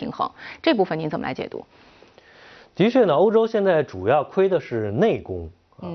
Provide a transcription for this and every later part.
平衡，这部分您怎么来解读？ 的确呢，欧洲现在主要亏的是内功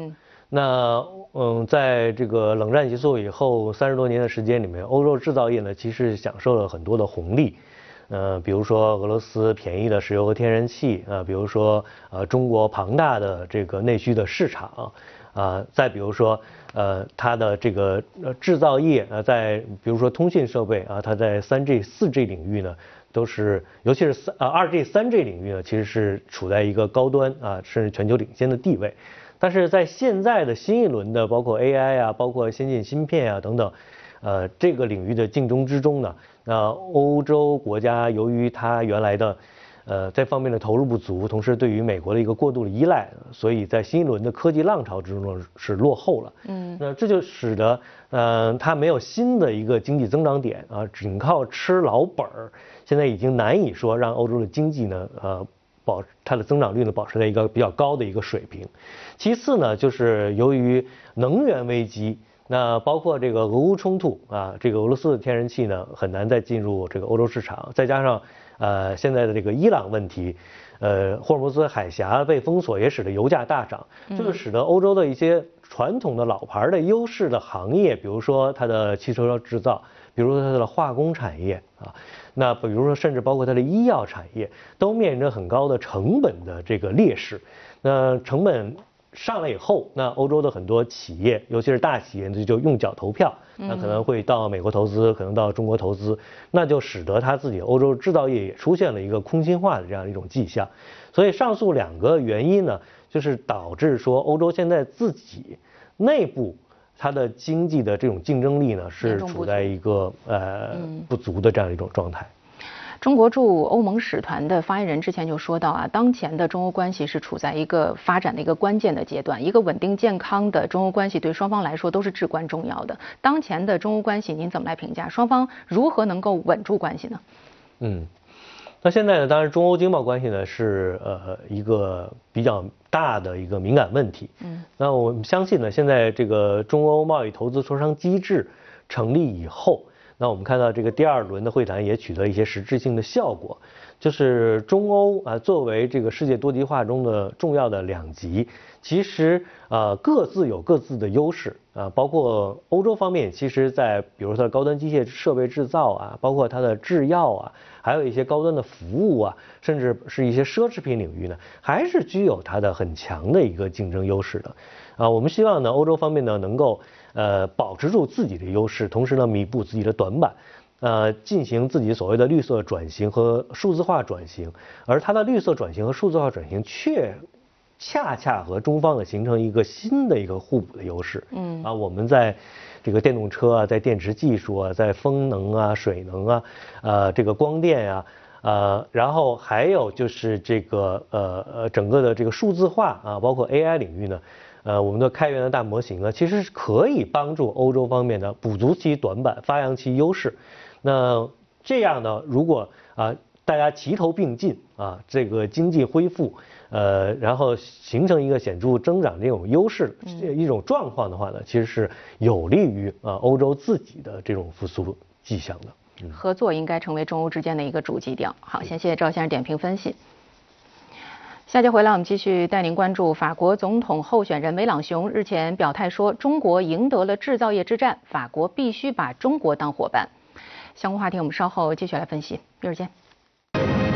在这个冷战结束以后30多年的时间里面，欧洲制造业呢其实享受了很多的红利，比如说俄罗斯便宜的石油和天然气比如说中国庞大的这个内需的市场再比如说它的这个制造业在比如说通信设备它在3G、4G 领域呢都是，尤其是2G、3G 领域呢，其实是处在一个高端甚至全球领先的地位。但是在现在的新一轮的包括 AI 包括先进芯片等等，这个领域的竞争之中呢，欧洲国家由于它原来的这方面的投入不足，同时对于美国的一个过度的依赖，所以在新一轮的科技浪潮之中是落后了。那这就使得它没有新的一个经济增长点仅靠吃老本儿，现在已经难以说让欧洲的经济呢它的增长率呢保持在一个比较高的一个水平。其次呢，就是由于能源危机，那包括这个俄乌冲突这个俄罗斯的天然气呢很难再进入这个欧洲市场，再加上现在的这个伊朗问题，霍尔木兹海峡被封锁也使得油价大涨，这就使得欧洲的一些传统的老牌的优势的行业，比如说它的汽车制造，比如说它的化工产业那比如说甚至包括它的医药产业，都面临着很高的成本的这个劣势。那成本上来以后，那欧洲的很多企业，尤其是大企业，就用脚投票，那可能会到美国投资，可能到中国投资，那就使得它自己欧洲制造业也出现了一个空心化的这样一种迹象。所以上述2个原因呢，就是导致说欧洲现在自己内部它的经济的这种竞争力呢是处在一个不足的这样一种状态。 中国驻欧盟使团的发言人之前就说到当前的中欧关系是处在一个发展的一个关键的阶段，一个稳定健康的中欧关系对双方来说都是至关重要的。当前的中欧关系您怎么来评价？双方如何能够稳住关系呢？ 那现在呢，当然中欧经贸关系呢是一个比较大的一个敏感问题。那我们相信呢，现在这个中欧贸易投资磋商机制成立以后，那我们看到这个第2轮的会谈也取得一些实质性的效果，就是中欧作为这个世界多极化中的重要的2极，其实各自有各自的优势包括欧洲方面，其实在比如说它的高端机械设备制造包括它的制药还有一些高端的服务甚至是一些奢侈品领域呢，还是具有它的很强的一个竞争优势的我们希望呢，欧洲方面呢能够保持住自己的优势，同时呢弥补自己的短板。进行自己所谓的绿色转型和数字化转型，而它的绿色转型和数字化转型恰恰和中方形成一个新的一个互补的优势。我们在这个电动车在电池技术在风能水能这个光电然后还有就是这个整个的这个数字化包括 AI 领域呢。我们的开源的大模型呢，其实是可以帮助欧洲方面的补足其短板，发扬其优势。那这样呢，如果大家齐头并进这个经济恢复，然后形成一个显著增长这种优势一种状况的话呢，其实是有利于欧洲自己的这种复苏迹象的。 合作应该成为中欧之间的一个主基调。好，谢谢赵先生点评分析。下节回来，我们继续带您关注法国总统候选人梅朗雄日前表态说，中国赢得了制造业之战，法国必须把中国当伙伴。相关话题我们稍后继续来分析，一会儿见。